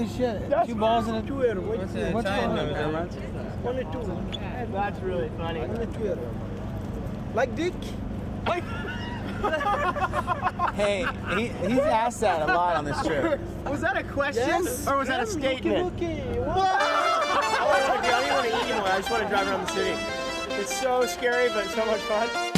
Holy shit. That's 2 balls in a... 2 euro. What's going on? Only 2. That's really funny. Only 2 euro. Like Dick? Hey, he's asked that a lot on this trip. Was that a question or was that a statement? Okay. I don't want to eat anymore. I just want to drive around the city. It's so scary, but so much fun.